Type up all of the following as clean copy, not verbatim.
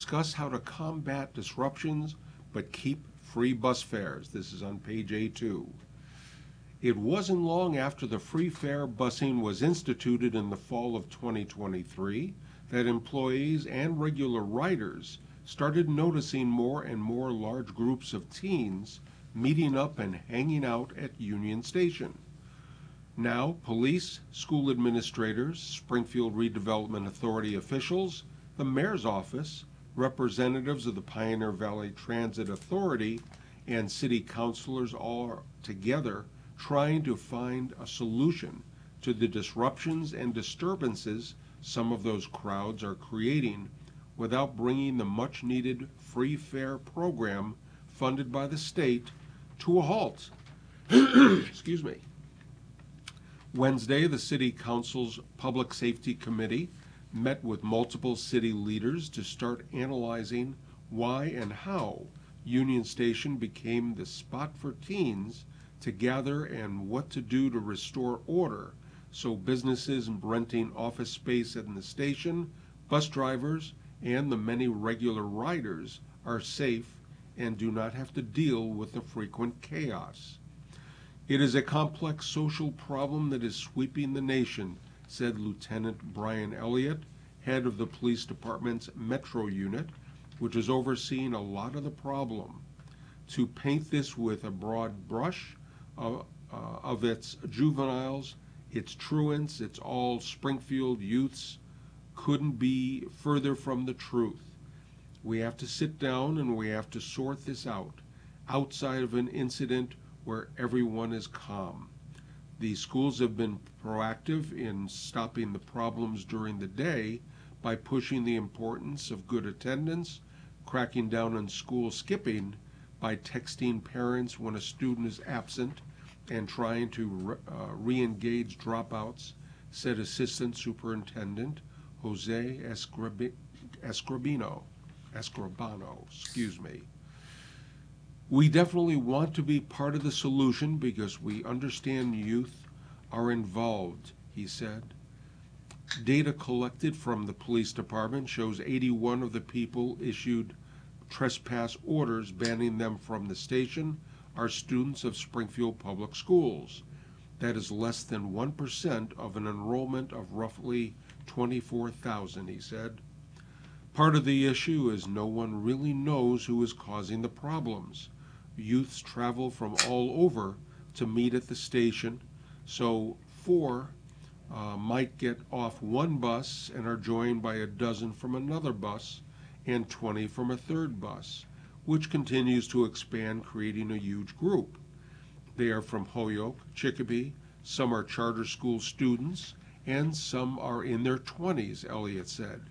discuss how to combat disruptions but keep free bus fares. This is on page A2. It wasn't long after the free fare busing was instituted in the fall of 2023 that employees and regular riders started noticing more and more large groups of teens meeting up and hanging out at Union Station. Now, police, school administrators, Springfield Redevelopment Authority officials, the mayor's office, representatives of the Pioneer Valley Transit Authority, and city councilors all are together trying to find a solution to the disruptions and disturbances some of those crowds are creating without bringing the much-needed free fare program funded by the state to a halt. Excuse me. Wednesday, the City Council's Public Safety Committee met with multiple city leaders to start analyzing why and how Union Station became the spot for teens to gather and what to do to restore order so businesses renting office space in the station, bus drivers, and the many regular riders are safe and do not have to deal with the frequent chaos. It is a complex social problem that is sweeping the nation, said Lieutenant Brian Elliott, head of the police department's Metro unit, which is overseeing a lot of the problem. To paint this with a broad brush of its juveniles, its truants, its all Springfield youths, couldn't be further from the truth. We have to sit down and we have to sort this out, outside of an incident where everyone is calm. The schools have been proactive in stopping the problems during the day by pushing the importance of good attendance, cracking down on school skipping by texting parents when a student is absent, and trying to re-engage dropouts, said Assistant Superintendent Jose Escribano. We definitely want to be part of the solution because we understand youth are involved, he said. Data collected from the police department shows 81 of the people issued trespass orders banning them from the station are students of Springfield Public Schools. That is less than 1% of an enrollment of roughly 24,000, he said. Part of the issue is no one really knows who is causing the problems. Youths travel from all over to meet at the station, so 4 might get off one bus and are joined by a dozen from another bus and 20 from a third bus, which continues to expand, creating a huge group. They are from Holyoke, Chicopee, some are charter school students, and some are in their 20s, Elliott said.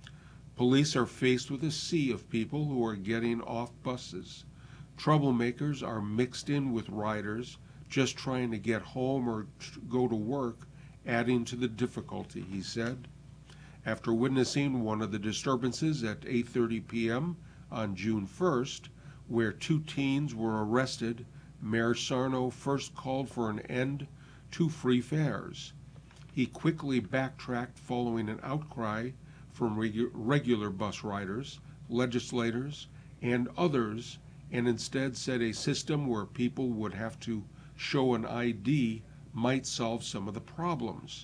Police are faced with a sea of people who are getting off buses. Troublemakers are mixed in with riders just trying to get home or go to work, adding to the difficulty, he said. After witnessing one of the disturbances at 8:30 p.m. on June 1st, where 2 teens were arrested, Mayor Sarno first called for an end to free fares. He quickly backtracked following an outcry from regular bus riders, legislators, and others, and instead said a system where people would have to show an ID might solve some of the problems.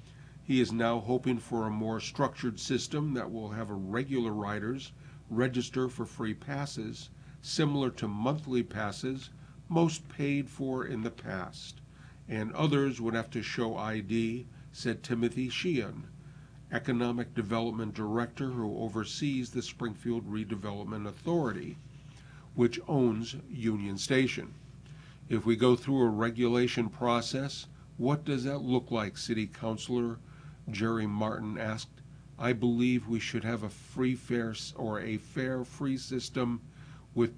He is now hoping for a more structured system that will have regular riders register for free passes, similar to monthly passes most paid for in the past, and others would have to show ID, said Timothy Sheehan, Economic Development Director who oversees the Springfield Redevelopment Authority, which owns Union Station. If we go through a regulation process, what does that look like? City Councilor Jerry Martin asked. I believe we should have a free fare or a fare free system with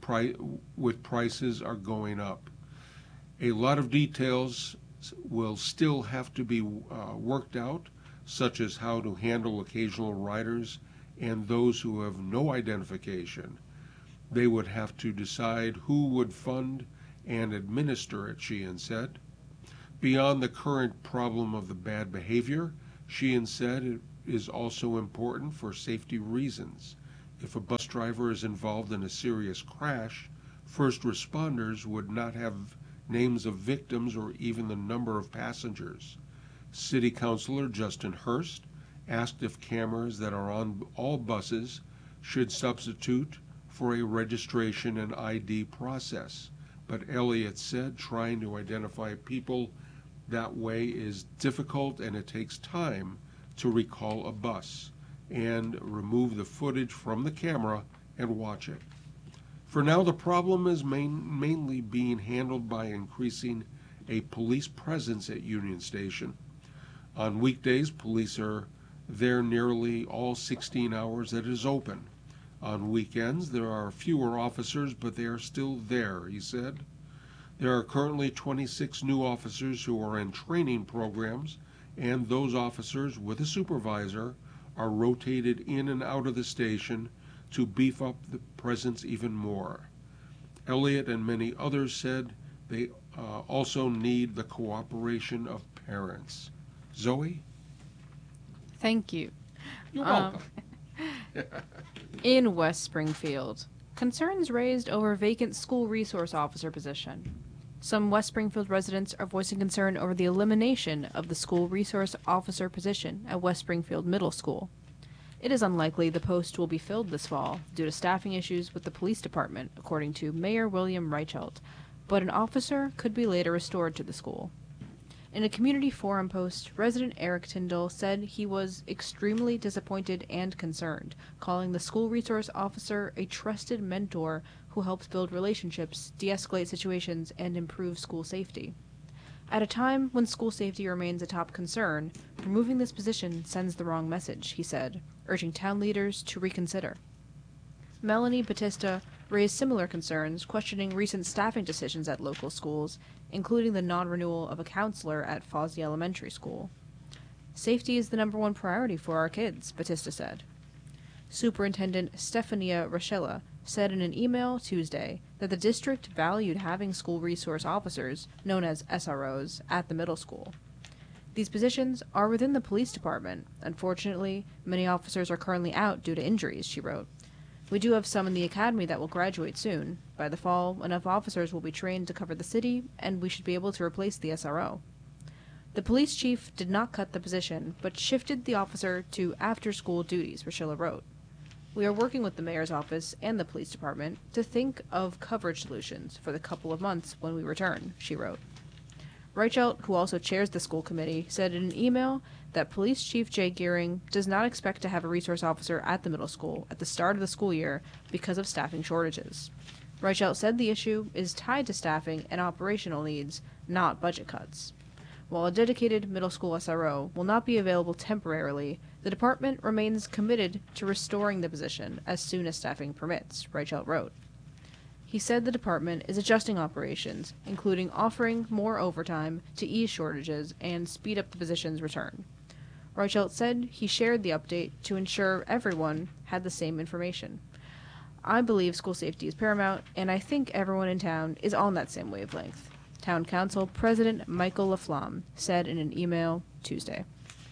prices are going up. A lot of details will still have to be worked out, such as how to handle occasional riders and those who have no identification. They would have to decide who would fund and administer it, Sheehan said. Beyond the current problem of the bad behavior, Sheehan said it is also important for safety reasons. If a bus driver is involved in a serious crash, first responders would not have names of victims or even the number of passengers. City Councilor Justin Hurst asked if cameras that are on all buses should substitute for a registration and ID process. But Elliott said trying to identify people that way is difficult and it takes time to recall a bus and remove the footage from the camera and watch it. For now, the problem is mainly being handled by increasing a police presence at Union Station. On weekdays, police are there nearly all 16 hours that it is open. On weekends, there are fewer officers, but they are still there, he said. There are currently 26 new officers who are in training programs, and those officers with a supervisor are rotated in and out of the station to beef up the presence even more. Elliott and many others said they also need the cooperation of parents. Zoe? Thank you. You're welcome. In West Springfield, concerns raised over vacant school resource officer position. Some West Springfield residents are voicing concern over the elimination of the school resource officer position at West Springfield Middle School. It is unlikely the post will be filled this fall due to staffing issues with the police department, according to Mayor William Reichelt, but an officer could be later restored to the school. In a community forum post, resident Eric Tyndall said he was extremely disappointed and concerned, calling the school resource officer a trusted mentor who helps build relationships, de-escalate situations, and improve school safety. At a time when school safety remains a top concern, removing this position sends the wrong message, he said, urging town leaders to reconsider. Melanie Batista raised similar concerns, questioning recent staffing decisions at local schools, including the non-renewal of a counselor at Fawsey Elementary School. Safety is the #1 priority for our kids, Batista said. Superintendent Stefania Rochella said in an email Tuesday that the district valued having school resource officers, known as SROs, at the middle school. These positions are within the police department. Unfortunately, many officers are currently out due to injuries, she wrote. We do have some in the academy that will graduate soon. By the fall, enough officers will be trained to cover the city, and we should be able to replace the SRO. The police chief did not cut the position, but shifted the officer to after-school duties, Rochella wrote. We are working with the mayor's office and the police department to think of coverage solutions for the couple of months when we return, she wrote. Reichelt, who also chairs the school committee, said in an email that Police Chief Jay Gearing does not expect to have a resource officer at the middle school at the start of the school year because of staffing shortages. Reichelt said the issue is tied to staffing and operational needs, not budget cuts. While a dedicated middle school SRO will not be available temporarily, the department remains committed to restoring the position as soon as staffing permits, Reichelt wrote. He said the department is adjusting operations, including offering more overtime to ease shortages and speed up the position's return. Reichelt said he shared the update to ensure everyone had the same information. I believe school safety is paramount, and I think everyone in town is on that same wavelength, Town Council President Michael Laflamme said in an email Tuesday.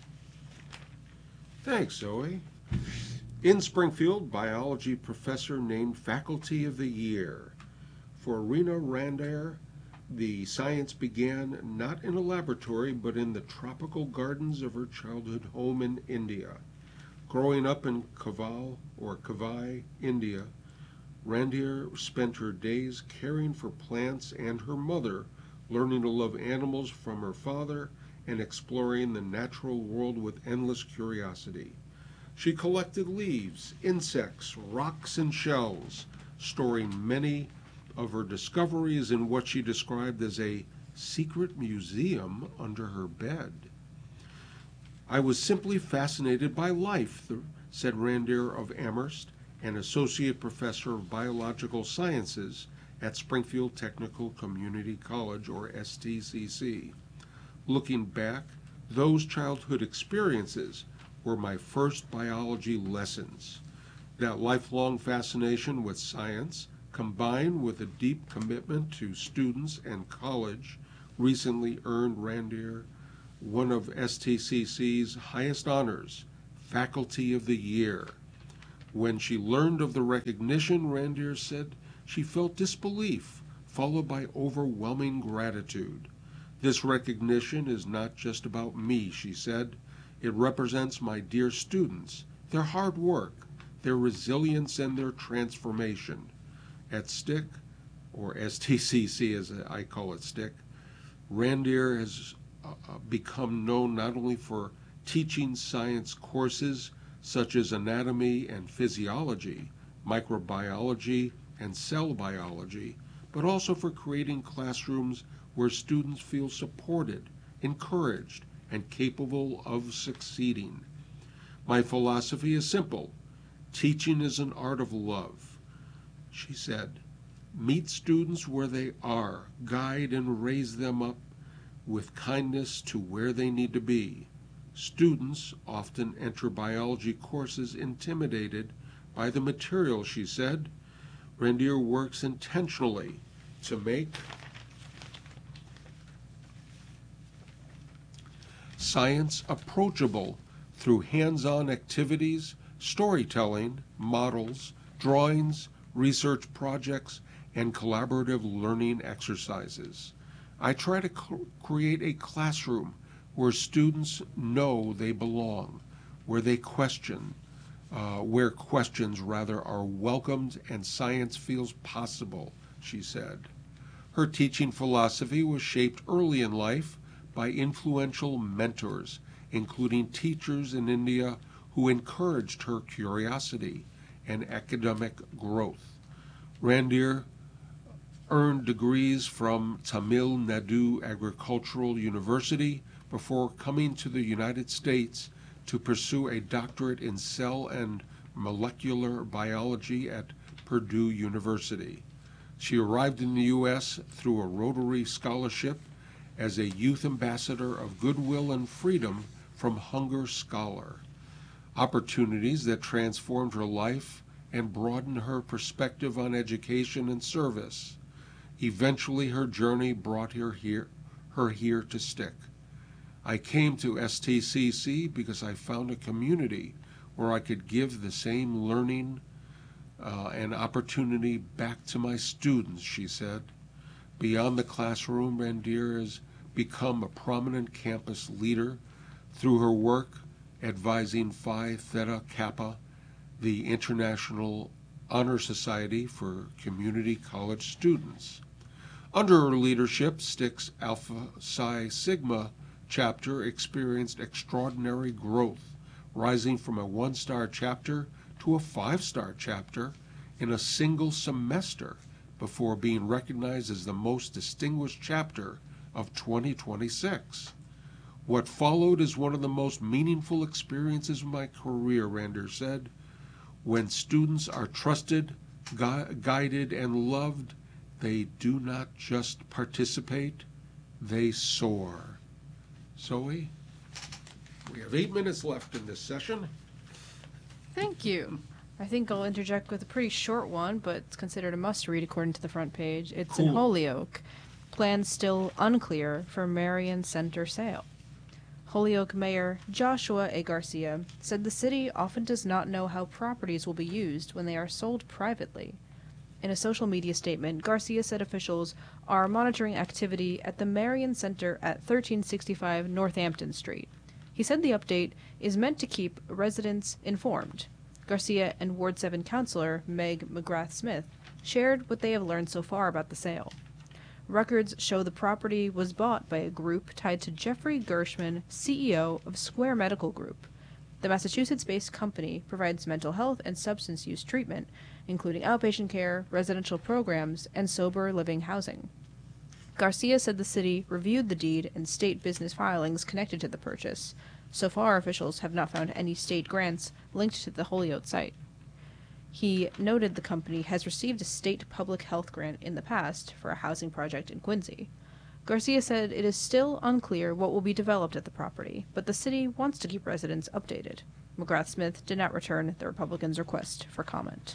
Thanks, Zoe. In Springfield, biology professor named Faculty of the Year. For Rena Randair, the science began not in a laboratory, but in the tropical gardens of her childhood home in India. Growing up in Kavai, India, Randair spent her days caring for plants and her mother, learning to love animals from her father, and exploring the natural world with endless curiosity. She collected leaves, insects, rocks, and shells, storing many of her discoveries in what she described as a secret museum under her bed. I was simply fascinated by life, said Randair of Amherst, an associate professor of biological sciences at Springfield Technical Community College, or STCC. Looking back, those childhood experiences were my first biology lessons. That lifelong fascination with science, combined with a deep commitment to students and college, recently earned Randair one of STCC's highest honors, Faculty of the Year. When she learned of the recognition, Randir said she felt disbelief, followed by overwhelming gratitude. This recognition is not just about me, she said. It represents my dear students, their hard work, their resilience, and their transformation. At STIC, or STCC as I call it, STIC, Randir has become known not only for teaching science courses such as anatomy and physiology, microbiology, and cell biology, but also for creating classrooms where students feel supported, encouraged, and capable of succeeding. My philosophy is simple. Teaching is an art of love, she said. Meet students where they are, guide and raise them up with kindness to where they need to be. Students often enter biology courses intimidated by the material, she said. Randir works intentionally to make science approachable through hands-on activities, storytelling, models, drawings, research projects, and collaborative learning exercises. I try to create a classroom where students know they belong, where questions are welcomed and science feels possible, she said. Her teaching philosophy was shaped early in life by influential mentors, including teachers in India who encouraged her curiosity and academic growth. Randir earned degrees from Tamil Nadu Agricultural University before coming to the United States to pursue a doctorate in cell and molecular biology at Purdue University. She arrived in the U.S. through a Rotary Scholarship as a Youth Ambassador of Goodwill and Freedom from Hunger Scholar, opportunities that transformed her life and broadened her perspective on education and service. Eventually, her journey brought her here to stick. I came to STCC because I found a community where I could give the same learning and opportunity back to my students, she said. Beyond the classroom, Randir has become a prominent campus leader through her work advising Phi Theta Kappa, the International Honor Society for Community College Students. Under her leadership, STIC's Alpha Psi Sigma chapter experienced extraordinary growth, rising from a 1-star chapter to a 5-star chapter in a single semester before being recognized as the most distinguished chapter of 2026. What followed is one of the most meaningful experiences of my career, Randir said. When students are trusted, guided, and loved, they do not just participate, they soar. Zoe, we have 8 minutes left in this session. Thank you. I think I'll interject with a pretty short one, but it's considered a must-read according to the front page. It's Cool. in Holyoke. Plans still unclear for Marion Center sale. Holyoke Mayor Joshua A. Garcia said the city often does not know how properties will be used when they are sold privately. In a social media statement, Garcia said officials are monitoring activity at the Marion Center at 1365 Northampton Street. He said the update is meant to keep residents informed. Garcia and Ward 7 Councilor Meg McGrath-Smith shared what they have learned so far about the sale. Records show the property was bought by a group tied to Jeffrey Gershman, CEO of Square Medical Group. The Massachusetts-based company provides mental health and substance use treatment, including outpatient care, residential programs, and sober living housing. Garcia said the city reviewed the deed and state business filings connected to the purchase. So far, officials have not found any state grants linked to the Holyoke site. He noted the company has received a state public health grant in the past for a housing project in Quincy. Garcia said it is still unclear what will be developed at the property, but the city wants to keep residents updated. McGrath-Smith did not return the Republicans' request for comment.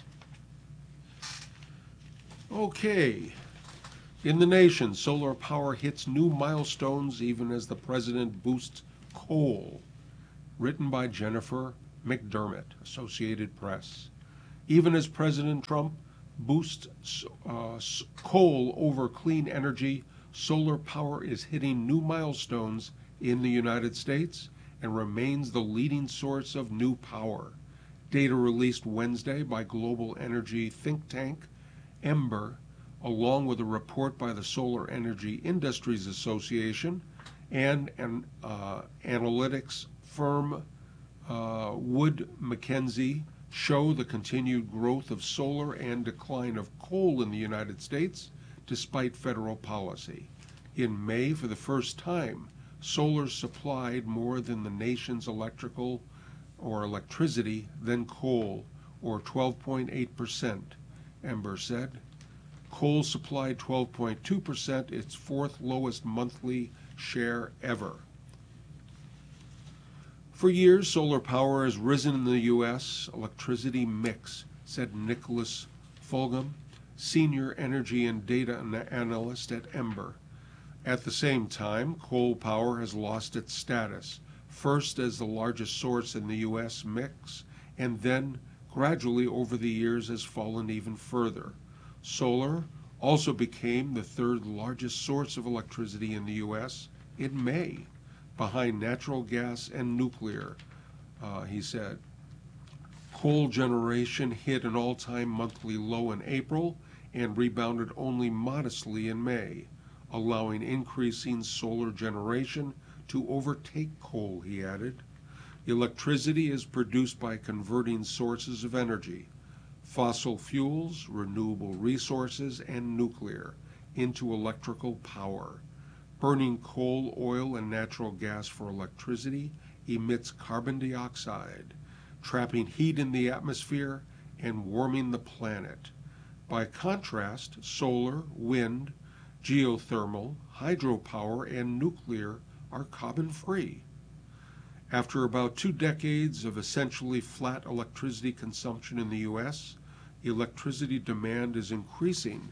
Okay. In the nation, solar power hits new milestones even as the president boosts coal. Written by Jennifer McDermott, Associated Press. Even as President Trump boosts coal over clean energy, solar power is hitting new milestones in the United States and remains the leading source of new power. Data released Wednesday by global energy think tank Ember, along with a report by the Solar Energy Industries Association and an analytics firm Wood Mackenzie, show the continued growth of solar and decline of coal in the United States despite federal policy. In May, for the first time, solar supplied more than the nation's electricity than coal, or 12.8%, Ember said. Coal supplied 12.2%, its fourth lowest monthly share ever. For years, solar power has risen in the U.S. electricity mix, said Nicholas Fulgham, senior energy and data analyst at Ember. At the same time, coal power has lost its status, first as the largest source in the U.S. mix, and then gradually over the years has fallen even further. Solar also became the third largest source of electricity in the U.S. in May, behind natural gas and nuclear, he said. Coal generation hit an all-time monthly low in April and rebounded only modestly in May, allowing increasing solar generation to overtake coal, he added. Electricity is produced by converting sources of energy, fossil fuels, renewable resources, and nuclear, into electrical power. Burning coal, oil, and natural gas for electricity emits carbon dioxide, trapping heat in the atmosphere and warming the planet. By contrast, solar, wind, geothermal, hydropower, and nuclear are carbon-free. After about 2 decades of essentially flat electricity consumption in the U.S., electricity demand is increasing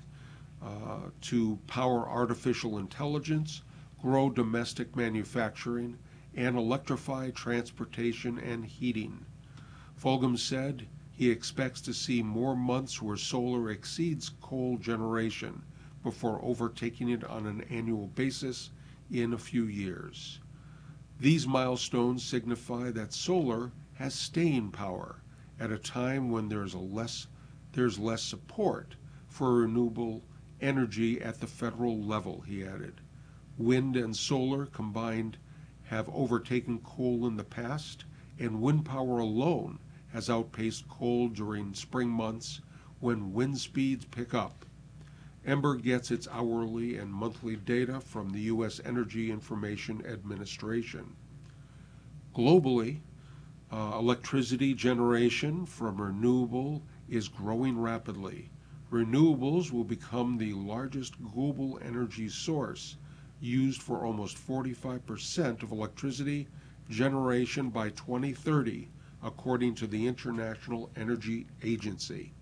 to power artificial intelligence, grow domestic manufacturing, and electrify transportation and heating. Fulgham said he expects to see more months where solar exceeds coal generation before overtaking it on an annual basis in a few years. These milestones signify that solar has staying power at a time when there's less support for renewable energy at the federal level, he added. Wind and solar combined have overtaken coal in the past, and wind power alone has outpaced coal during spring months when wind speeds pick up. Ember gets its hourly and monthly data from the U.S. Energy Information Administration. Globally, electricity generation from renewable is growing rapidly. Renewables will become the largest global energy source, used for almost 45% of electricity generation by 2030, according to the International Energy Agency.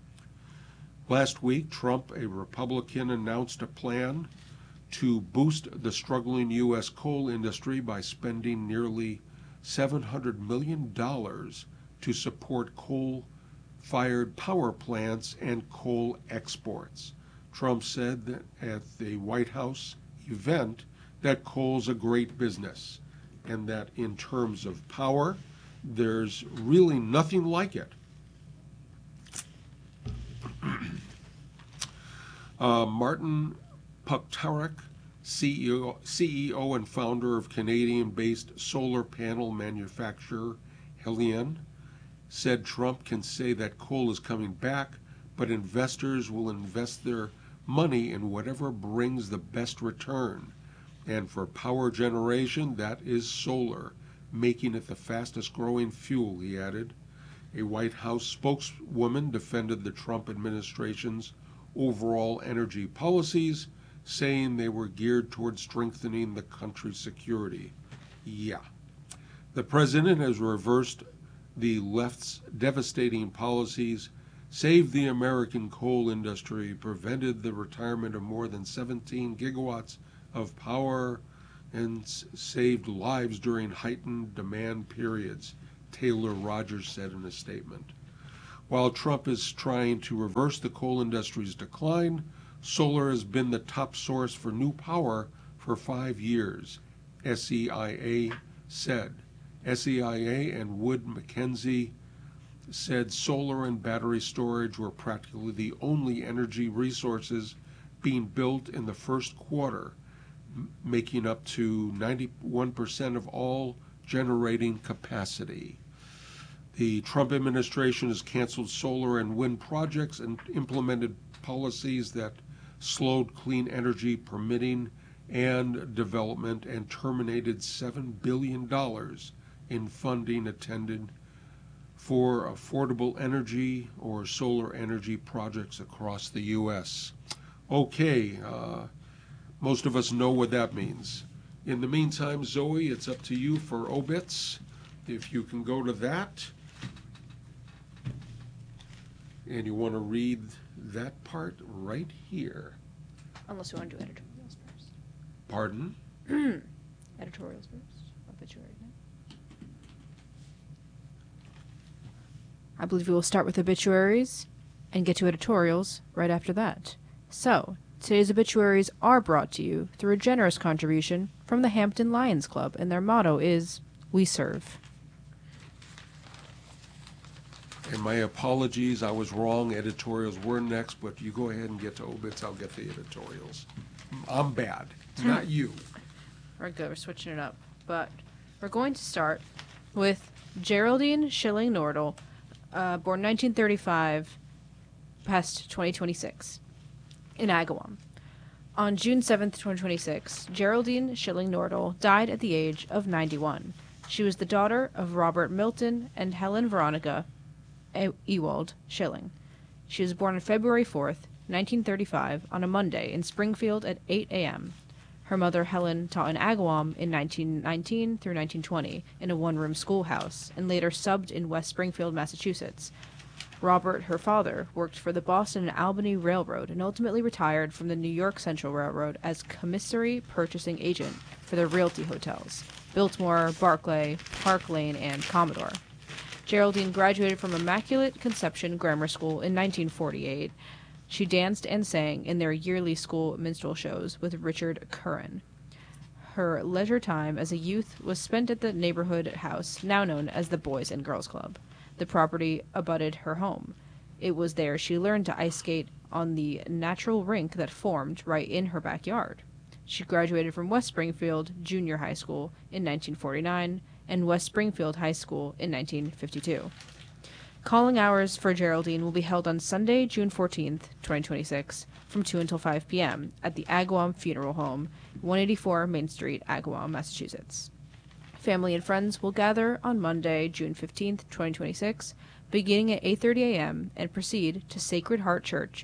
Last week, Trump, a Republican, announced a plan to boost the struggling U.S. coal industry by spending nearly $700 million to support coal-fired power plants and coal exports. Trump said that at the White House event that coal's a great business and that in terms of power, there's really nothing like it. Martin Puktarek, CEO and founder of Canadian-based solar panel manufacturer Helion, said Trump can say that coal is coming back, but investors will invest their money in whatever brings the best return. And for power generation, that is solar, making it the fastest growing fuel, he added. A White House spokeswoman defended the Trump administration's overall energy policies, saying they were geared toward strengthening the country's security. Yeah. The president has reversed the left's devastating policies, saved the American coal industry, prevented the retirement of more than 17 gigawatts of power, and saved lives during heightened demand periods, Taylor Rogers said in a statement. While Trump is trying to reverse the coal industry's decline, solar has been the top source for new power for 5 years, SEIA said. SEIA and Wood Mackenzie said solar and battery storage were practically the only energy resources being built in the first quarter, making up to 91% of all generating capacity. The Trump administration has canceled solar and wind projects and implemented policies that slowed clean energy permitting and development and terminated $7 billion in funding intended for affordable energy or solar energy projects across the U.S. Okay, most of us know what that means. In the meantime, Zoe, it's up to you for obits. If you can go to that. And you want to read that part right here. Unless you want to do editorials first. Pardon? Editorials first. Obituary next. I believe we will start with obituaries and get to editorials right after that. So, today's obituaries are brought to you through a generous contribution from the Hampton Lions Club, and their motto is, "We serve." And my apologies, I was wrong. Editorials were next, but you go ahead and get to obits. I'll get the editorials. I'm bad, not you. We're good. We're switching it up. But we're going to start with Geraldine Schilling Nordell, born 1935, passed 2026, in Agawam. On June 7th, 2026, Geraldine Schilling Nordell died at the age of 91. She was the daughter of Robert Milton and Helen Veronica Ewald Schilling. She was born on February 4th, 1935, on a Monday in Springfield at 8 a.m. Her mother, Helen, taught in Agawam in 1919 through 1920 in a one-room schoolhouse and later subbed in West Springfield, Massachusetts. Robert, her father, worked for the Boston and Albany Railroad and ultimately retired from the New York Central Railroad as commissary purchasing agent for the Realty hotels, Biltmore, Barclay, Park Lane, and Commodore. Geraldine graduated from Immaculate Conception Grammar School in 1948. She danced and sang in their yearly school minstrel shows with Richard Curran. Her leisure time as a youth was spent at the neighborhood house, now known as the Boys and Girls Club. The property abutted her home. It was there she learned to ice skate on the natural rink that formed right in her backyard. She graduated from West Springfield Junior High School in 1949 and West Springfield High School in 1952. Calling hours for Geraldine will be held on Sunday, June 14th, 2026, from 2 until 5 p.m. at the Agawam Funeral Home, 184 Main Street, Agawam, Massachusetts. Family and friends will gather on Monday, June 15th, 2026, beginning at 8:30 a.m. and proceed to Sacred Heart Church,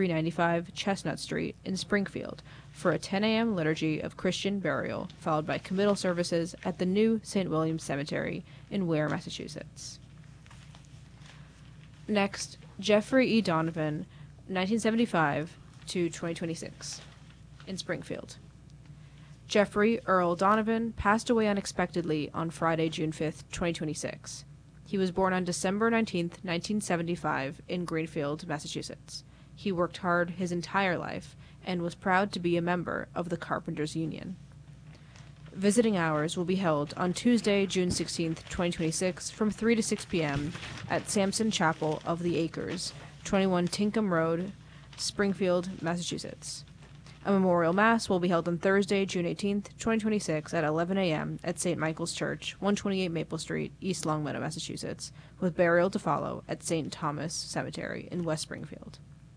395 Chestnut Street in Springfield, for a 10 a.m. liturgy of Christian burial, followed by committal services at the new St. William's Cemetery in Ware, Massachusetts. Next, Jeffrey E. Donovan, 1975 to 2026, in Springfield. Jeffrey Earl Donovan passed away unexpectedly on Friday, June 5th, 2026. He was born on December 19th, 1975, in Greenfield, Massachusetts. He worked hard his entire life and was proud to be a member of the Carpenters Union. Visiting hours will be held on Tuesday, June 16th, 2026, from 3 to 6 p.m. at Samson Chapel of the Acres, 21 Tinkham Road, Springfield, Massachusetts. A memorial mass will be held on Thursday, June 18th, 2026, at 11 a.m. at St. Michael's Church, 128 Maple Street, East Longmeadow, Massachusetts, with burial to follow at St. Thomas Cemetery in West Springfield.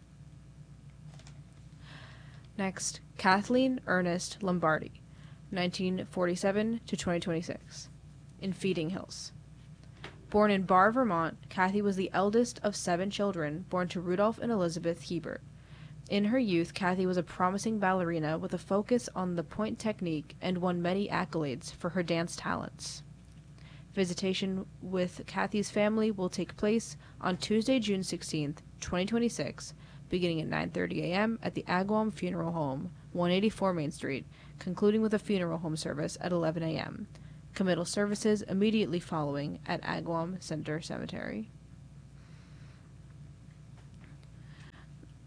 Next, Kathleen Ernest Lombardi, 1947 to 2026, in Feeding Hills. Born in Barr, Vermont, Kathy was the eldest of 7 children born to Rudolph and Elizabeth Hebert. In her youth, Kathy was a promising ballerina with a focus on the point technique and won many accolades for her dance talents. Visitation with Kathy's family will take place on Tuesday, June 16th, 2026, beginning at 9:30 a.m. at the Agawam Funeral Home, 184 Main Street, concluding with a funeral home service at 11 a.m. Committal services immediately following at Agawam Center Cemetery.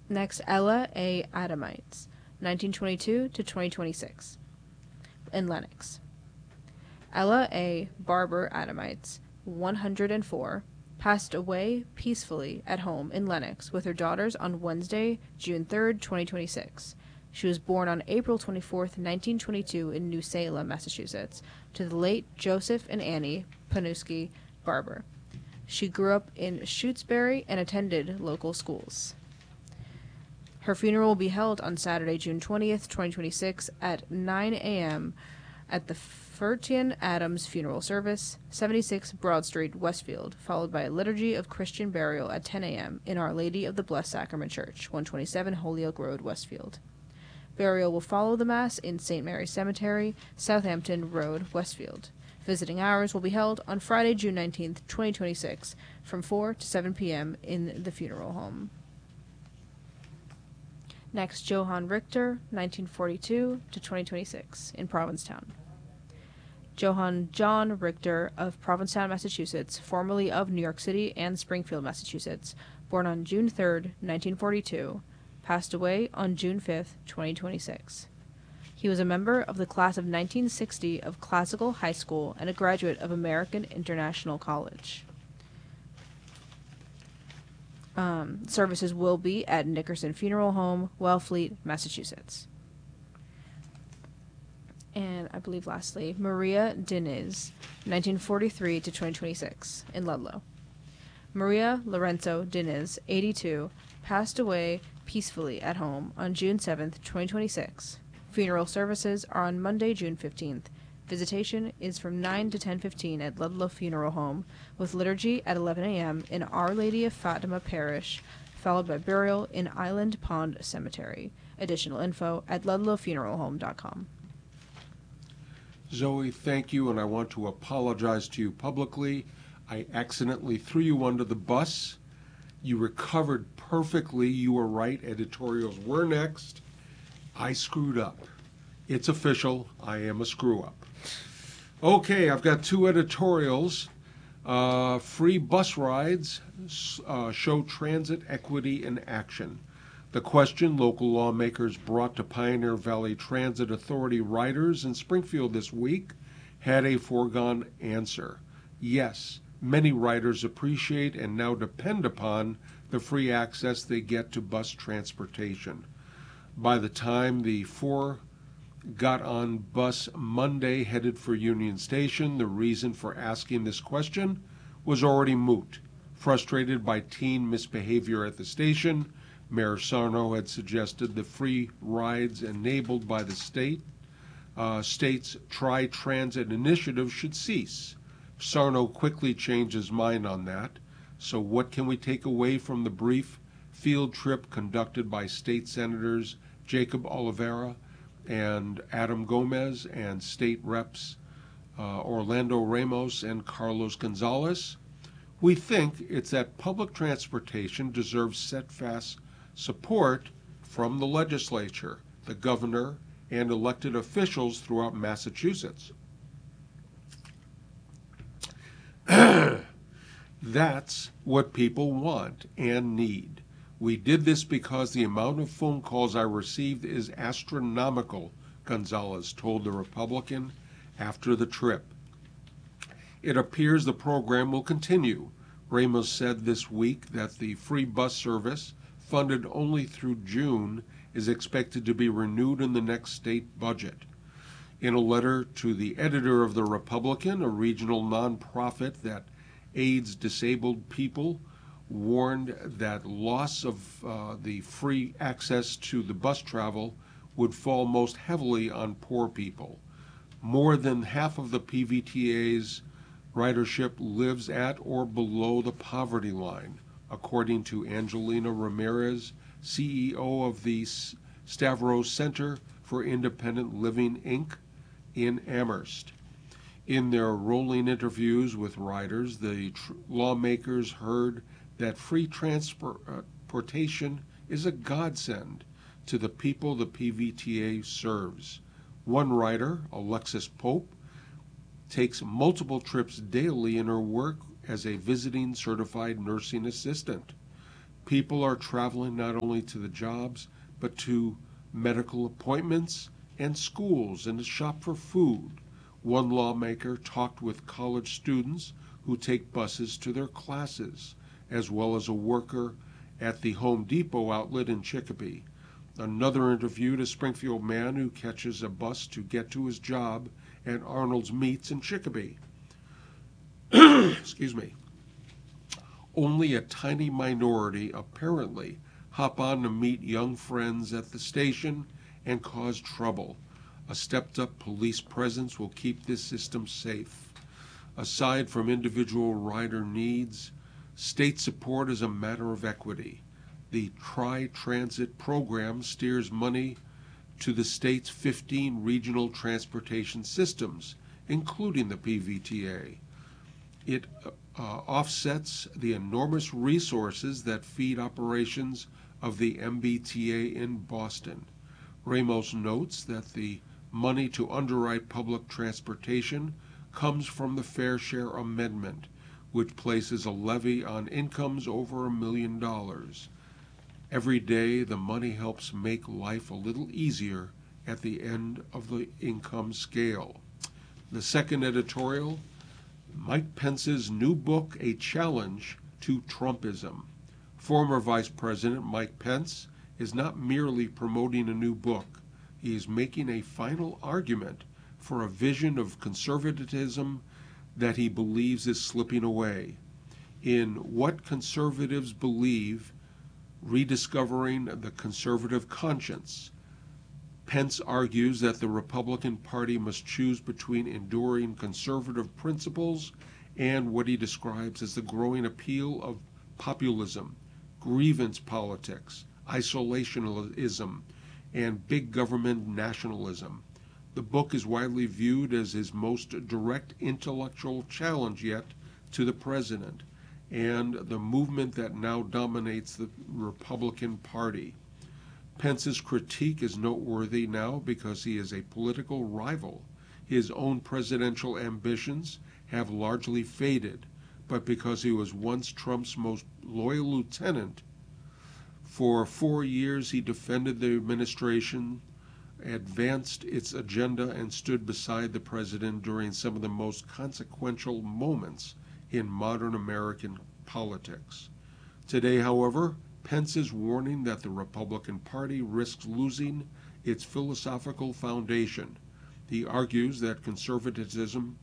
Next, Ella A. Adamites, 1922 to 2026, in Lenox. Ella A. Barber Adamites, 104, passed away peacefully at home in Lenox with her daughters on Wednesday, June 3, 2026. She was born on April 24, 1922 in New Salem, Massachusetts, to the late Joseph and Annie Panuski Barber. She grew up in Shutesbury and attended local schools. Her funeral will be held on Saturday, June 20th, 2026 at 9 a.m. at the Furtian Adams Funeral Service, 76 Broad Street, Westfield, followed by a liturgy of Christian burial at 10 a.m. in Our Lady of the Blessed Sacrament Church, 127 Holyoke Road, Westfield. Burial will follow the Mass in St. Mary's Cemetery, Southampton Road, Westfield. Visiting hours will be held on Friday, June 19th, 2026, from 4 to 7 p.m. in the funeral home. Next, Johann Richter, 1942 to 2026, in Provincetown. Johann John Richter of Provincetown, Massachusetts, formerly of New York City and Springfield, Massachusetts, born on June 3, 1942, passed away on June 5, 2026. He was a member of the class of 1960 of Classical High School and a graduate of American International College. Services will be at Nickerson Funeral Home, Wellfleet, Massachusetts. And I believe lastly, Maria Diniz, 1943 to 2026, in Ludlow. Maria Lorenzo Diniz, 82, passed away peacefully at home on June 7, 2026. Funeral services are on Monday, June 15th. Visitation is from 9 to 10:15 at Ludlow Funeral Home, with liturgy at 11 a.m. in Our Lady of Fatima Parish, followed by burial in Island Pond Cemetery. Additional info at ludlowfuneralhome.com. Zoe, thank you, and I want to apologize to you publicly. I accidentally threw you under the bus. You recovered perfectly. You were right. Editorials were next. I screwed up. It's official. I am a screw-up. Okay, I've got two editorials. Free bus rides show transit equity in action. The question local lawmakers brought to Pioneer Valley Transit Authority riders in Springfield this week had a foregone answer. Yes, many riders appreciate and now depend upon the free access they get to bus transportation. By the time the four got on bus Monday headed for Union Station, the reason for asking this question was already moot. Frustrated by teen misbehavior at the station, Mayor Sarno had suggested the free rides enabled by the state's Tri-Transit initiative should cease. Sarno quickly changed his mind on that. So what can we take away from the brief field trip conducted by state senators Jacob Oliveira and Adam Gomez and state reps Orlando Ramos and Carlos Gonzalez? We think it's that public transportation deserves steadfast support from the legislature, the governor, and elected officials throughout Massachusetts. That's what people want and need. We did this because the amount of phone calls I received is astronomical, Gonzalez told the Republican after the trip. It appears the program will continue. Ramos said this week that the free bus service, funded only through June, is expected to be renewed in the next state budget. In a letter to the editor of The Republican, a regional nonprofit that aids disabled people, warned that loss of the free access to the bus travel would fall most heavily on poor people. More than half of the PVTA's ridership lives at or below the poverty line, according to Angelina Ramirez, CEO of the Stavros Center for Independent Living, Inc. in Amherst. In their rolling interviews with riders, the lawmakers heard that free transportation is a godsend to the people the PVTA serves. One rider, Alexis Pope, takes multiple trips daily in her work as a visiting certified nursing assistant. People are traveling not only to the jobs, but to medical appointments and schools and to shop for food. One lawmaker talked with college students who take buses to their classes, as well as a worker at the Home Depot outlet in Chicopee. Another interviewed a Springfield man who catches a bus to get to his job at Arnold's Meats in Chicopee. Excuse me. Only a tiny minority, apparently, hop on to meet young friends at the station and cause trouble. A stepped-up police presence will keep this system safe. Aside from individual rider needs, state support is a matter of equity. The Tri-Transit program steers money to the state's 15 regional transportation systems, including the PVTA. It offsets the enormous resources that feed operations of the MBTA in Boston. Ramos notes that the money to underwrite public transportation comes from the Fair Share Amendment, which places a levy on incomes over $1 million. Every day, the money helps make life a little easier at the end of the income scale. The second editorial, Mike Pence's new book, A Challenge to Trumpism. Former Vice President Mike Pence is not merely promoting a new book. He is making a final argument for a vision of conservatism that he believes is slipping away. In What Conservatives Believe, Rediscovering the Conservative Conscience, Pence argues that the Republican Party must choose between enduring conservative principles and what he describes as the growing appeal of populism, grievance politics, isolationism, and big government nationalism. The book is widely viewed as his most direct intellectual challenge yet to the president and the movement that now dominates the Republican Party. Pence's critique is noteworthy now because he is a political rival. His own presidential ambitions have largely faded, but because he was once Trump's most loyal lieutenant, for 4 years he defended the administration, advanced its agenda, and stood beside the president during some of the most consequential moments in modern American politics. Today, however, Pence is warning that the Republican Party risks losing its philosophical foundation. He argues that conservatism,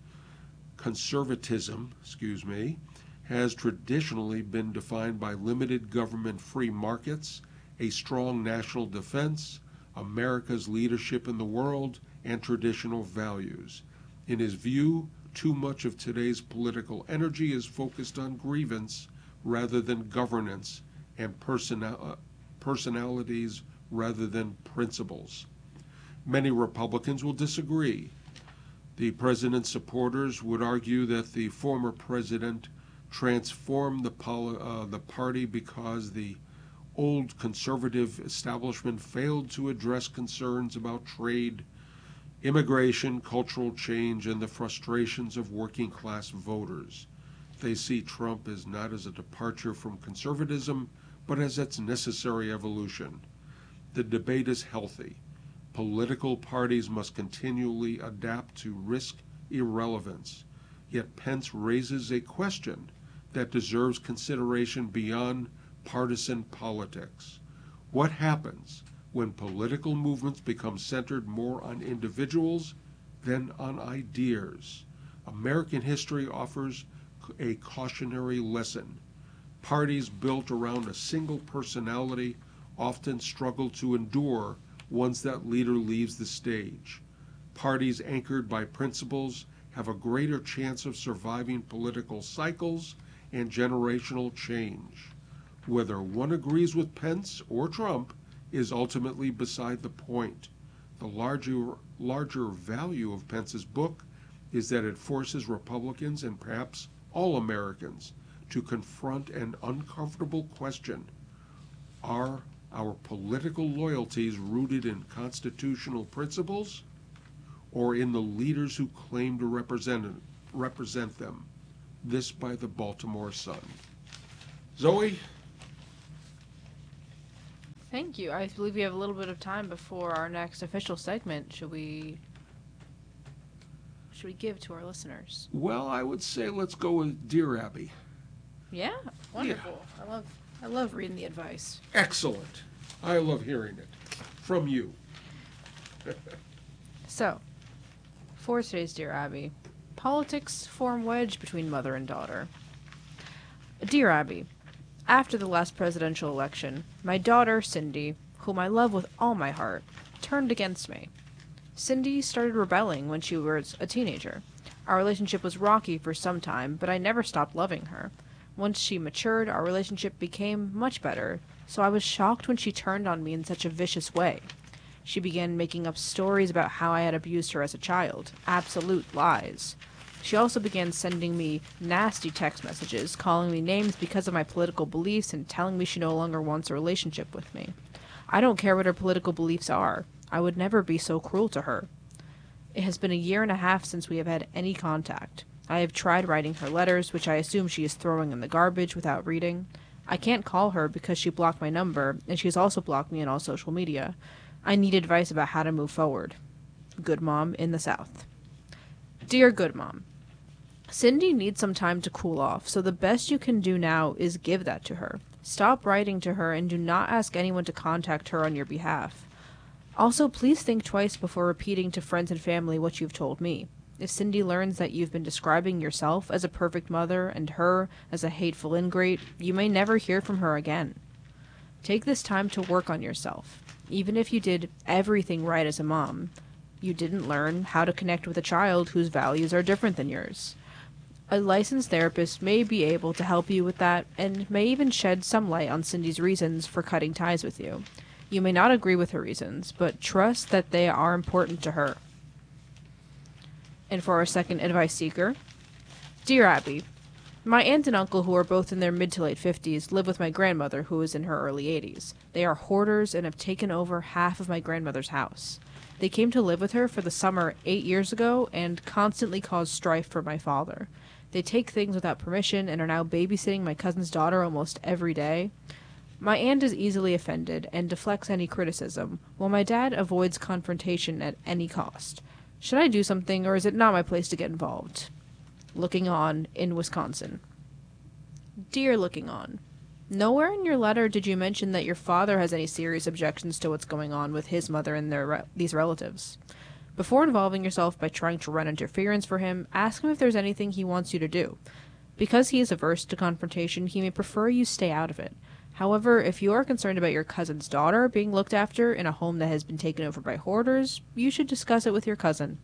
has traditionally been defined by limited government free markets, a strong national defense, America's leadership in the world, and traditional values. In his view, too much of today's political energy is focused on grievance rather than governance, and personalities rather than principles. Many Republicans will disagree. The president's supporters would argue that the former president transformed the party because the old conservative establishment failed to address concerns about trade, immigration, cultural change, and the frustrations of working class voters. They see Trump as not as a departure from conservatism, but as its necessary evolution. The debate is healthy. Political parties must continually adapt to risk irrelevance. Yet Pence raises a question that deserves consideration beyond partisan politics. What happens when political movements become centered more on individuals than on ideas? American history offers a cautionary lesson. Parties built around a single personality often struggle to endure once that leader leaves the stage. Parties anchored by principles have a greater chance of surviving political cycles and generational change. Whether one agrees with Pence or Trump is ultimately beside the point. The larger value of Pence's book is that it forces Republicans and perhaps all Americans to confront an uncomfortable question. Are our political loyalties rooted in constitutional principles or in the leaders who claim to represent them? This by the Baltimore Sun. Zoe, Thank you. I believe we have a little bit of time before our next official segment. Should we give to our listeners? Well, I would say let's go with Dear Abby. Yeah, wonderful. I love reading the advice. Excellent. I love hearing it from you. So, for today's Dear Abby, politics form wedge between mother and daughter. Dear Abby, after the last presidential election, my daughter, Cindy, whom I love with all my heart, turned against me. Cindy started rebelling when she was a teenager. Our relationship was rocky for some time, but I never stopped loving her. Once she matured, our relationship became much better, so I was shocked when she turned on me in such a vicious way. She began making up stories about how I had abused her as a child. Absolute lies. She also began sending me nasty text messages, calling me names because of my political beliefs and telling me she no longer wants a relationship with me. I don't care what her political beliefs are. I would never be so cruel to her. It has been a year and a half since we have had any contact. I have tried writing her letters, which I assume she is throwing in the garbage without reading. I can't call her because she blocked my number, and she has also blocked me on all social media. I need advice about how to move forward. Good Mom in the South. Dear Good Mom, Cindy needs some time to cool off, so the best you can do now is give that to her. Stop writing to her and do not ask anyone to contact her on your behalf. Also, please think twice before repeating to friends and family what you've told me. If Cindy learns that you've been describing yourself as a perfect mother and her as a hateful ingrate, you may never hear from her again. Take this time to work on yourself. Even if you did everything right as a mom, you didn't learn how to connect with a child whose values are different than yours. A licensed therapist may be able to help you with that and may even shed some light on Cindy's reasons for cutting ties with you. You may not agree with her reasons, but trust that they are important to her. And for our second advice seeker, Dear Abby, my aunt and uncle, who are both in their mid to late 50s, live with my grandmother, who is in her early 80s. They are hoarders and have taken over half of my grandmother's house. They came to live with her for the summer 8 years ago and constantly cause strife for my father. They take things without permission and are now babysitting my cousin's daughter almost every day. My aunt is easily offended and deflects any criticism, while my dad avoids confrontation at any cost. Should I do something, or is it not my place to get involved? Looking On in Wisconsin. Dear Looking On, nowhere in your letter did you mention that your father has any serious objections to what's going on with his mother and these relatives. Before involving yourself by trying to run interference for him, ask him if there's anything he wants you to do. Because he is averse to confrontation, he may prefer you stay out of it. However, if you are concerned about your cousin's daughter being looked after in a home that has been taken over by hoarders, you should discuss it with your cousin.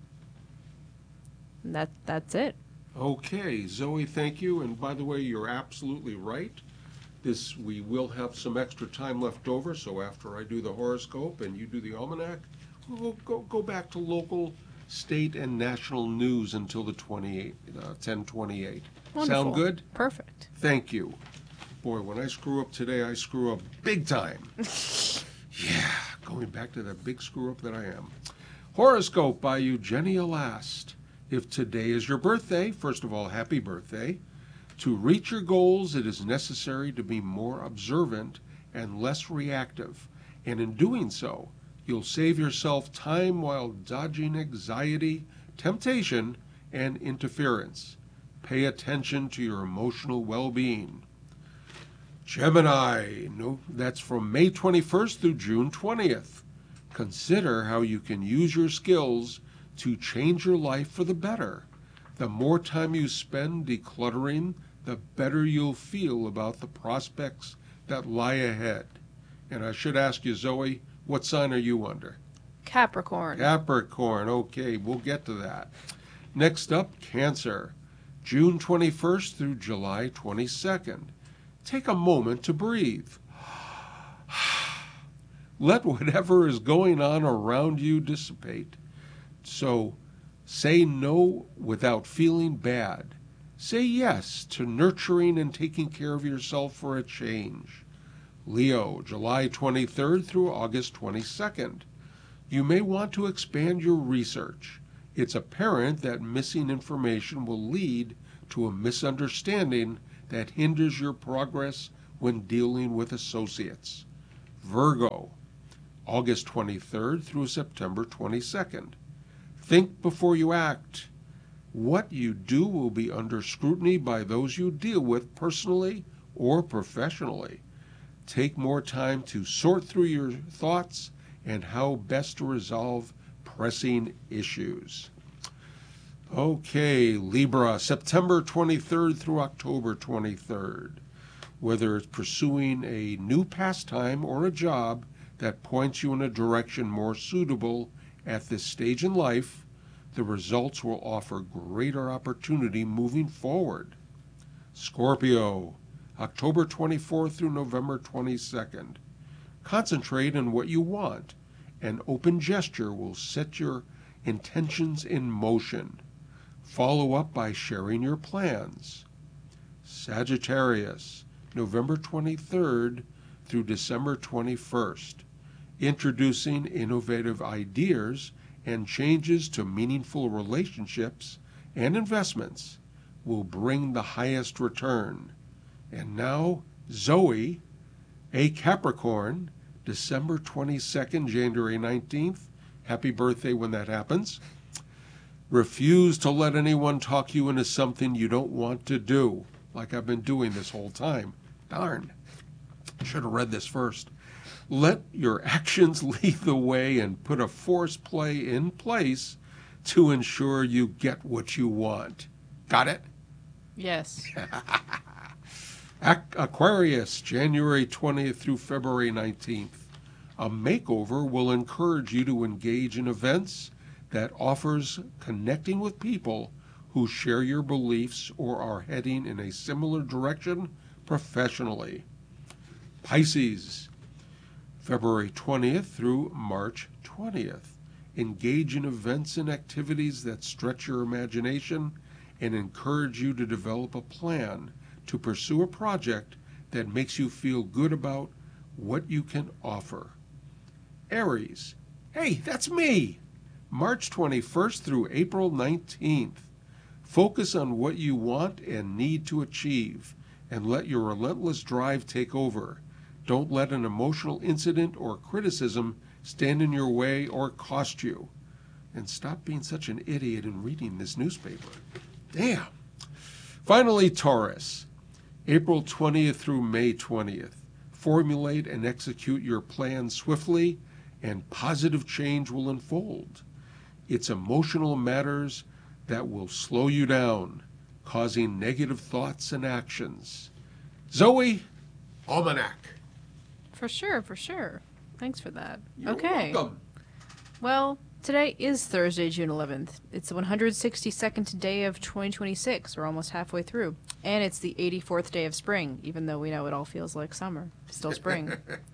And that's it. Okay, Zoe, thank you. And by the way, you're absolutely right. We will have some extra time left over, so after I do the horoscope and you do the almanac, we'll go back to local, state, and national news until the 10:28. Wonderful. Sound good? Perfect. Thank you. Boy, when I screw up today, I screw up big time. Yeah, going back to that big screw up that I am. Horoscope by Eugenia Last. If today is your birthday, first of all, happy birthday. To reach your goals, it is necessary to be more observant and less reactive. And in doing so, you'll save yourself time while dodging anxiety, temptation, and interference. Pay attention to your emotional well-being. Gemini, that's from May 21st through June 20th. Consider how you can use your skills to change your life for the better. The more time you spend decluttering, the better you'll feel about the prospects that lie ahead. And I should ask you, Zoe, what sign are you under? Capricorn. Capricorn, okay, we'll get to that. Next up, Cancer, June 21st through July 22nd. Take a moment to breathe. Let whatever is going on around you dissipate. So say no without feeling bad. Say yes to nurturing and taking care of yourself for a change. Leo, July 23rd through August 22nd. You may want to expand your research. It's apparent that missing information will lead to a misunderstanding that hinders your progress when dealing with associates. Virgo, August 23rd through September 22nd. Think before you act. What you do will be under scrutiny by those you deal with personally or professionally. Take more time to sort through your thoughts and how best to resolve pressing issues. Okay, Libra, September 23rd through October 23rd. Whether it's pursuing a new pastime or a job that points you in a direction more suitable at this stage in life, the results will offer greater opportunity moving forward. Scorpio, October 24th through November 22nd. Concentrate on what you want. An open gesture will set your intentions in motion. Follow up by sharing your plans. Sagittarius, November 23rd through December 21st. Introducing innovative ideas and changes to meaningful relationships and investments will bring the highest return. And now, Zoe, a Capricorn, December 22nd, January 19th. Happy birthday when that happens. Refuse to let anyone talk you into something you don't want to do, like I've been doing this whole time. Darn. Should have read this first. Let your actions lead the way and put a force play in place to ensure you get what you want. Got it? Yes. Aquarius, January 20th through February 19th. A makeover will encourage you to engage in events that offers connecting with people who share your beliefs or are heading in a similar direction professionally. Pisces, February 20th through March 20th. Engage in events and activities that stretch your imagination and encourage you to develop a plan to pursue a project that makes you feel good about what you can offer. Aries, hey, that's me! March 21st through April 19th. Focus on what you want and need to achieve, and let your relentless drive take over. Don't let an emotional incident or criticism stand in your way or cost you. And stop being such an idiot and reading this newspaper. Damn. Finally, Taurus, April 20th through May 20th. Formulate and execute your plan swiftly, and positive change will unfold. It's emotional matters that will slow you down, causing negative thoughts and actions. Zoe, Almanac. For sure, for sure. Thanks for that. You're okay. welcome. Well, today is Thursday, June 11th. It's the 162nd day of 2026. We're almost halfway through. And it's the 84th day of spring, even though we know it all feels like summer. It's still spring.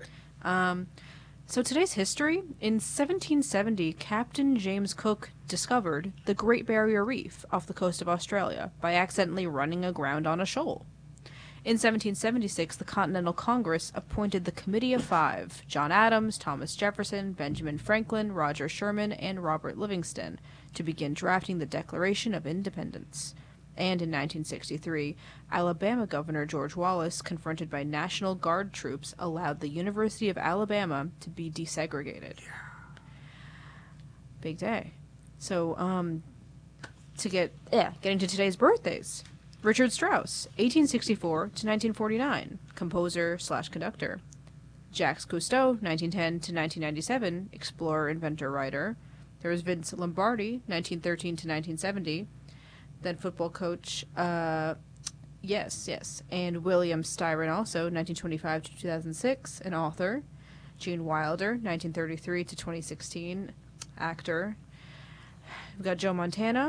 So today's history. In 1770, Captain James Cook discovered the Great Barrier Reef off the coast of Australia by accidentally running aground on a shoal. In 1776, the Continental Congress appointed the Committee of Five, John Adams, Thomas Jefferson, Benjamin Franklin, Roger Sherman, and Robert Livingston, to begin drafting the Declaration of Independence. And in 1963, Alabama Governor George Wallace, confronted by National Guard troops, allowed the University of Alabama to be desegregated. Yeah. Big day. So, getting to today's birthdays. Richard Strauss, 1864 to 1949, composer/conductor. Jacques Cousteau, 1910 to 1997, explorer, inventor, writer. There was Vince Lombardi, 1913 to 1970. Then football coach, yes. And William Styron, also, 1925 to 2006, an author. Gene Wilder, 1933 to 2016, actor. We've got Joe Montana,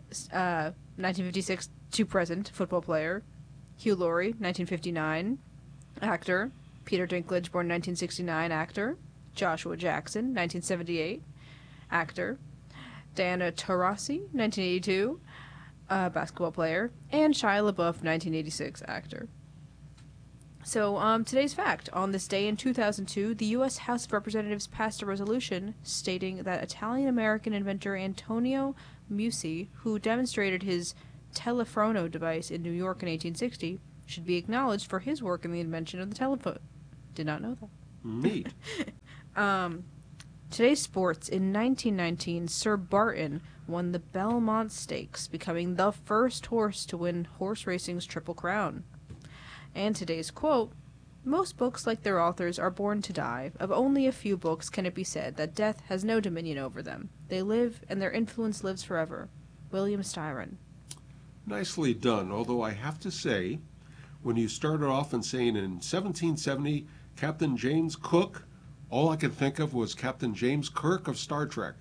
1956 to present, football player. Hugh Laurie, 1959, actor. Peter Dinklage, born 1969, actor. Joshua Jackson, 1978, actor. Diana Taurasi, 1982, basketball player. And Shia LaBeouf, 1986, actor. So, today's fact. On this day in 2002, the U.S. House of Representatives passed a resolution stating that Italian-American inventor Antonio Musi, who demonstrated his Telefrono device in New York in 1860, should be acknowledged for his work in the invention of the telephone. Did not know that. Neat. Today's sports. In 1919, Sir Barton won the Belmont Stakes, becoming the first horse to win horse racing's Triple Crown. And today's quote, most books, like their authors, are born to die. Of only a few books can it be said that death has no dominion over them. They live, and their influence lives forever. William Styron. Nicely done, although I have to say, when you started off and saying in 1770, Captain James Cook, all I could think of was Captain James Kirk of Star Trek.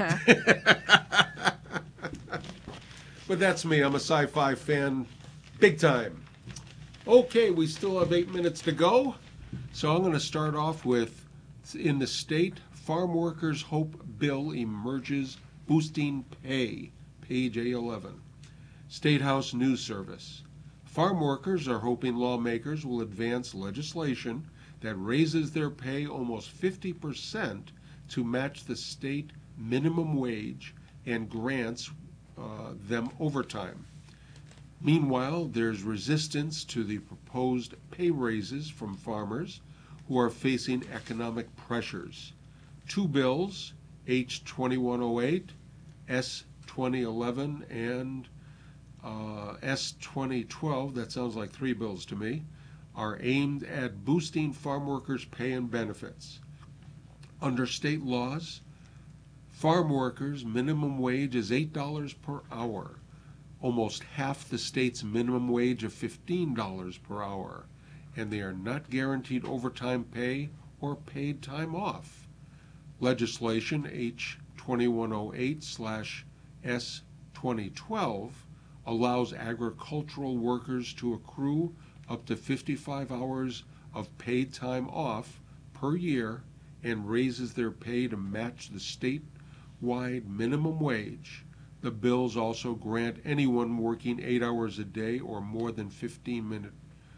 But that's me. I'm a sci-fi fan, big time. Okay, we still have 8 minutes to go. So I'm going to start off with, in the state, Farm Workers' Hope Bill emerges boosting pay, page A11. State House News Service. Farm workers are hoping lawmakers will advance legislation that raises their pay almost 50% to match the state minimum wage and grants them overtime. Meanwhile, there's resistance to the proposed pay raises from farmers who are facing economic pressures. Two bills, H 2108, S 2011, and S 2012, that sounds like three bills to me, are aimed at boosting farm workers' pay and benefits. Under state laws, farm workers' minimum wage is $8 per hour, almost half the state's minimum wage of $15 per hour, and they are not guaranteed overtime pay or paid time off. Legislation H 2108/S 2012 allows agricultural workers to accrue up to 55 hours of paid time off per year and raises their pay to match the statewide minimum wage. The bills also grant anyone working 8 hours a day or more than 15-minute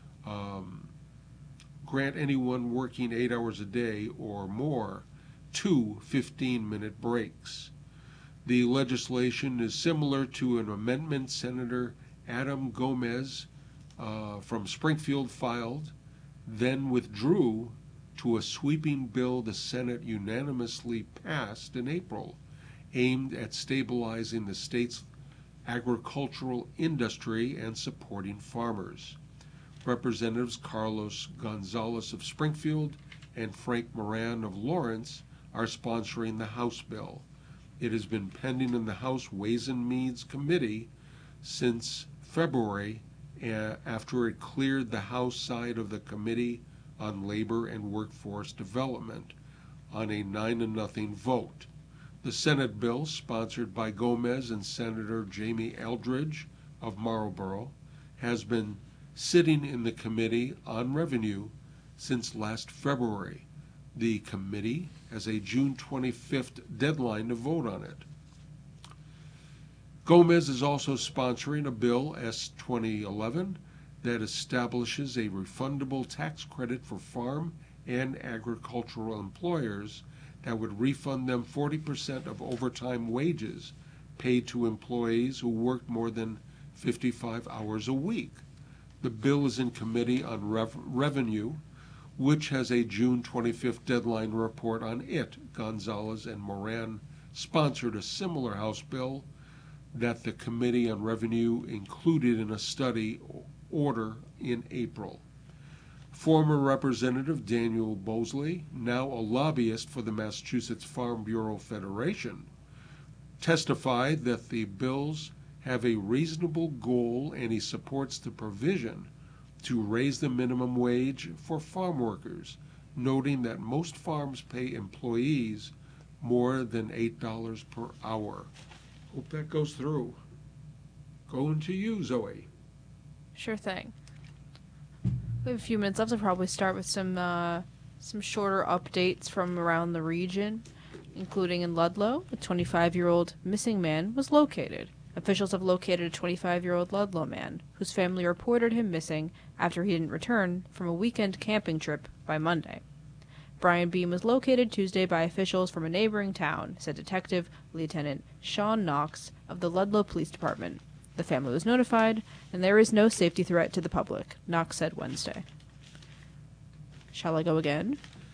grant anyone working 8 hours a day or more 2 15-minute breaks. The legislation is similar to an amendment Senator Adam Gomez from Springfield filed, then withdrew, to a sweeping bill the Senate unanimously passed in April, aimed at stabilizing the state's agricultural industry and supporting farmers. Representatives Carlos Gonzalez of Springfield and Frank Moran of Lawrence are sponsoring the House bill. It has been pending in the House Ways and Means Committee since February after it cleared the House side of the Committee on Labor and Workforce Development on a 9-0 vote. The Senate bill, sponsored by Gomez and Senator Jamie Eldridge of Marlboro, has been sitting in the Committee on Revenue since last February. The committee has a June 25th deadline to vote on it. Gomez is also sponsoring a bill, S 2011, that establishes a refundable tax credit for farm and agricultural employers that would refund them 40% of overtime wages paid to employees who worked more than 55 hours a week. The bill is in Committee on Revenue, which has a June 25th deadline to report on it. Gonzalez and Moran sponsored a similar House bill that the Committee on Revenue included in a study order in April. Former Representative Daniel Bosley, now a lobbyist for the Massachusetts Farm Bureau Federation, testified that the bills have a reasonable goal and he supports the provision to raise the minimum wage for farm workers, noting that most farms pay employees more than $8 per hour. Hope that goes through. Going to you, Zoe. Sure thing. We have a few minutes left. I'll probably start with some shorter updates from around the region, including in Ludlow. A 25-year-old missing man was located. Officials have located a 25-year-old Ludlow man whose family reported him missing after he didn't return from a weekend camping trip by Monday. Brian Beam was located Tuesday by officials from a neighboring town, said Detective Lieutenant Sean Knox of the Ludlow Police Department. The family was notified, and there is no safety threat to the public, Knox said Wednesday. Shall I go again?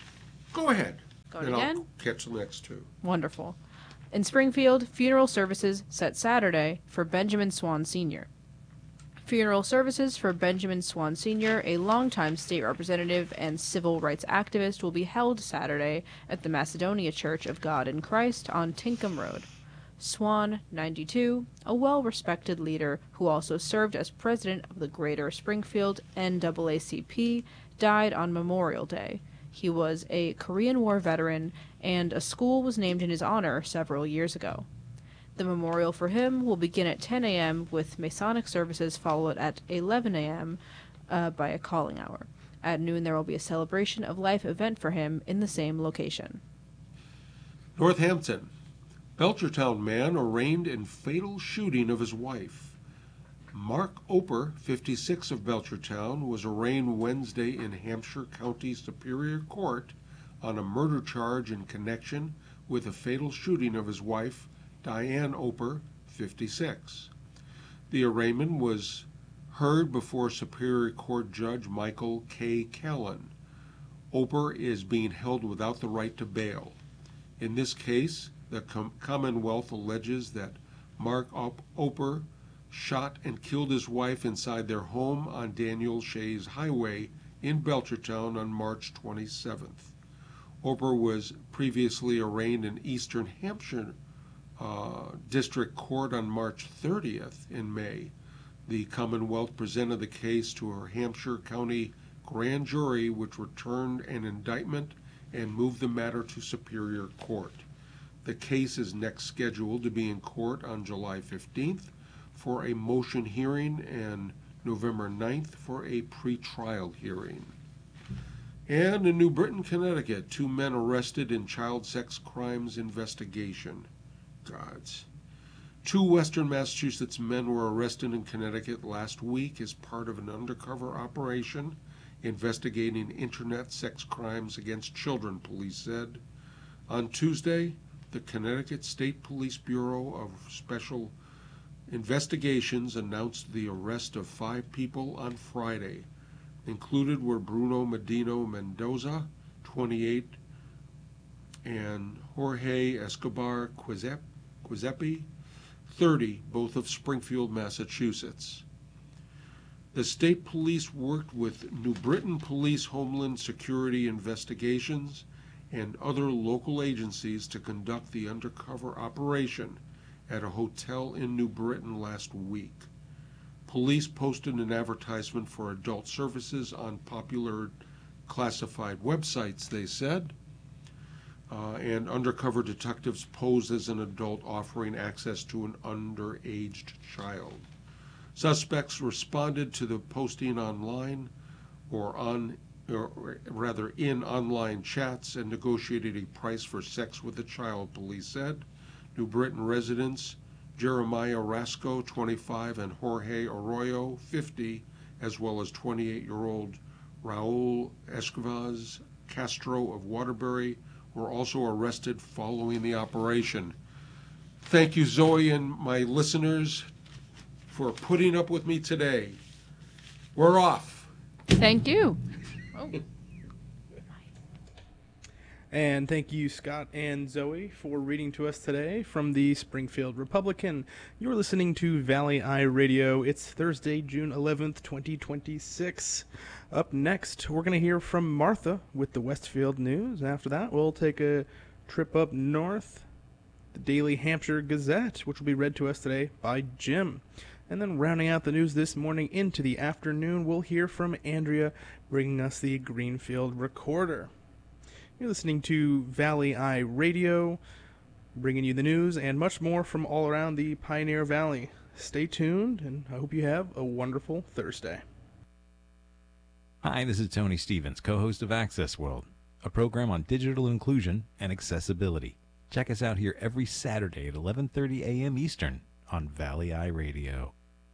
Go ahead. Going And again? I'll catch the next two. Wonderful. In Springfield, funeral services set Saturday for Benjamin Swan Sr. Funeral services for Benjamin Swan Sr., a longtime state representative and civil rights activist, will be held Saturday at the Macedonia Church of God in Christ on Tinkham Road. Swan, 92, a well-respected leader who also served as president of the Greater Springfield NAACP, died on Memorial Day. He was a Korean War veteran, and a school was named in his honor several years ago. The memorial for him will begin at 10 a.m. with Masonic services followed at 11 a.m. By a calling hour. At noon there will be a celebration of life event for him in the same location. Northampton. Belchertown man arraigned in fatal shooting of his wife. Mark Oper, 56 of Belchertown, was arraigned Wednesday in Hampshire County Superior Court on a murder charge in connection with a fatal shooting of his wife, Diane Oper, 56. The arraignment was heard before Superior Court Judge Michael K. Callan. Oper is being held without the right to bail. In this case, the Commonwealth alleges that Mark Oper shot and killed his wife inside their home on Daniel Shays Highway in Belchertown on March 27th. Oper was previously arraigned in Eastern Hampshire District Court on March 30th in May. The Commonwealth presented the case to her Hampshire County grand jury, which returned an indictment and moved the matter to Superior Court. The case is next scheduled to be in court on July 15th for a motion hearing and November 9th for a pretrial hearing. And in New Britain, Connecticut, 2 men arrested in child sex crimes investigation. Gods. 2 Western Massachusetts men were arrested in Connecticut last week as part of an undercover operation investigating internet sex crimes against children, police said. On Tuesday, the Connecticut State Police Bureau of Special Investigations announced the arrest of 5 people on Friday. Included were Bruno Medino Mendoza, 28, and Jorge Escobar Quizepi, 30, both of Springfield, Massachusetts. The state police worked with New Britain Police Homeland Security Investigations and other local agencies to conduct the undercover operation at a hotel in New Britain last week. Police posted an advertisement for adult services on popular classified websites, they said, and undercover detectives posed as an adult offering access to an underaged child. Suspects responded to the posting online in online chats and negotiated a price for sex with the child, police said. New Britain residents Jeremiah Rasco, 25, and Jorge Arroyo, 50, as well as 28-year-old Raul Escovaz Castro of Waterbury, were also arrested following the operation. Thank you, Zoe, and my listeners for putting up with me today. We're off. Thank you. Oh. And thank you, Scott and Zoe, for reading to us today from the Springfield Republican. You're listening to Valley Eye Radio. It's Thursday, June 11th, 2026. Up next, we're going to hear from Martha with the Westfield News. After that, we'll take a trip up north, the Daily Hampshire Gazette, which will be read to us today by Jim. And then rounding out the news this morning into the afternoon, we'll hear from Andrea bringing us the Greenfield Recorder. You're listening to Valley Eye Radio, bringing you the news and much more from all around the Pioneer Valley. Stay tuned, and I hope you have a wonderful Thursday. Hi, this is Tony Stevens, co-host of Access World, a program on digital inclusion and accessibility. Check us out here every Saturday at 11:30 a.m. Eastern on Valley Eye Radio.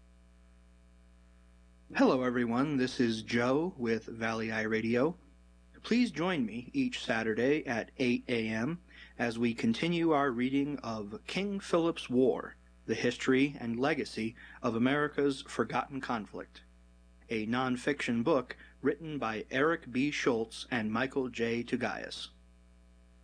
Hello, everyone. This is Joe with Valley Eye Radio. Please join me each Saturday at 8 a.m. as we continue our reading of King Philip's War, the history and legacy of America's forgotten conflict, a nonfiction book written by Eric B. Schultz and Michael J. Tugayas.